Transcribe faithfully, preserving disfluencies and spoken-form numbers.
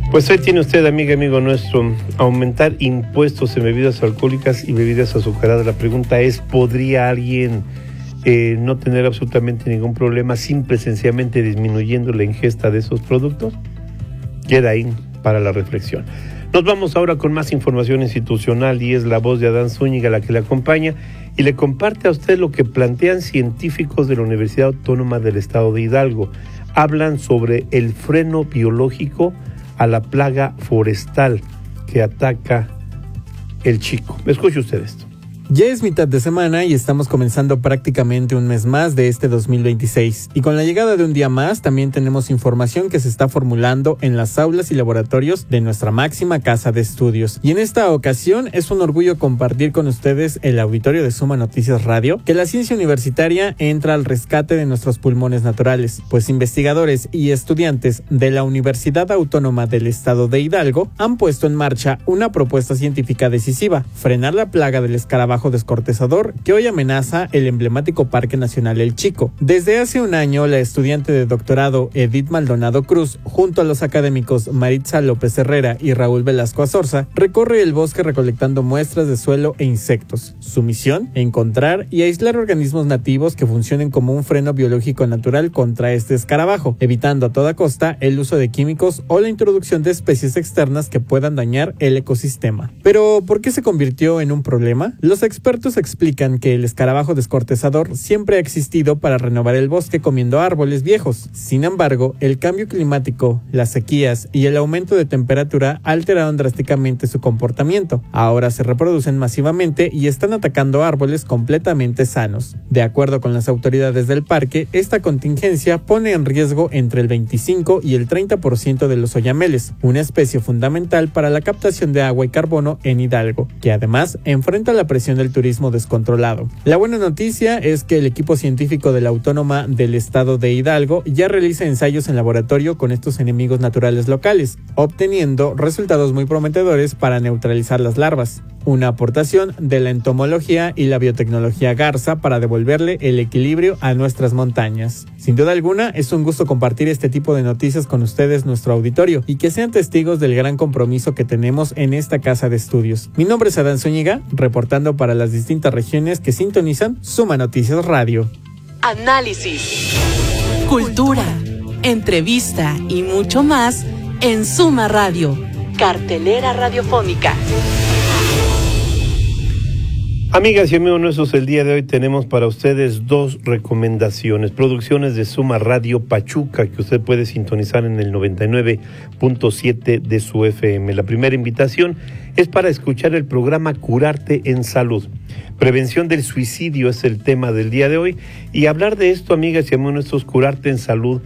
Pues hoy tiene usted, amiga, amigo nuestro, aumentar impuestos en bebidas alcohólicas y bebidas azucaradas. La pregunta es, ¿podría alguien eh, no tener absolutamente ningún problema simple, sencillamente disminuyendo la ingesta de esos productos? Queda ahí para la reflexión. Nos vamos ahora con más información institucional y es la voz de Adán Zúñiga la que le acompaña y le comparte a usted lo que plantean científicos de la Universidad Autónoma del Estado de Hidalgo. Hablan sobre el freno biológico a la plaga forestal que ataca el chico. Escuche usted esto. Ya es mitad de semana y estamos comenzando prácticamente un mes más de este dos mil veintiséis. Y con la llegada de un día más, también tenemos información que se está formulando en las aulas y laboratorios de nuestra máxima casa de estudios. Y en esta ocasión es un orgullo compartir con ustedes el auditorio de Suma Noticias Radio que la ciencia universitaria entra al rescate de nuestros pulmones naturales, pues investigadores y estudiantes de la Universidad Autónoma del Estado de Hidalgo han puesto en marcha una propuesta científica decisiva: frenar la plaga del escarabajo descortezador que hoy amenaza el emblemático Parque Nacional El Chico. Desde hace un año, la estudiante de doctorado Edith Maldonado Cruz, junto a los académicos Maritza López Herrera y Raúl Velasco Azorza, recorre el bosque recolectando muestras de suelo e insectos. Su misión: encontrar y aislar organismos nativos que funcionen como un freno biológico natural contra este escarabajo, evitando a toda costa el uso de químicos o la introducción de especies externas que puedan dañar el ecosistema. Pero, ¿por qué se convirtió en un problema? Los expertos explican que el escarabajo descortezador siempre ha existido para renovar el bosque comiendo árboles viejos. Sin embargo, el cambio climático, las sequías y el aumento de temperatura alteraron drásticamente su comportamiento. Ahora se reproducen masivamente y están atacando árboles completamente sanos. De acuerdo con las autoridades del parque, esta contingencia pone en riesgo entre el veinticinco y el treinta por ciento de los oyameles, una especie fundamental para la captación de agua y carbono en Hidalgo, que además enfrenta la presión del turismo descontrolado. La buena noticia es que el equipo científico de la Autónoma del Estado de Hidalgo ya realiza ensayos en laboratorio con estos enemigos naturales locales, obteniendo resultados muy prometedores para neutralizar las larvas. Una aportación de la entomología y la biotecnología Garza para devolverle el equilibrio a nuestras montañas. Sin duda alguna, es un gusto compartir este tipo de noticias con ustedes, nuestro auditorio, y que sean testigos del gran compromiso que tenemos en esta casa de estudios. Mi nombre es Adán Zúñiga, reportando para las distintas regiones que sintonizan Suma Noticias Radio. Análisis, cultura, entrevista y mucho más en Suma Radio, cartelera radiofónica. Amigas y amigos nuestros, el día de hoy tenemos para ustedes dos recomendaciones, producciones de Suma Radio Pachuca, que usted puede sintonizar en el noventa y nueve punto siete de su F M. La primera invitación es para escuchar el programa Curarte en Salud. Prevención del suicidio es el tema del día de hoy, y hablar de esto, amigas y amigos nuestros, Curarte en Salud,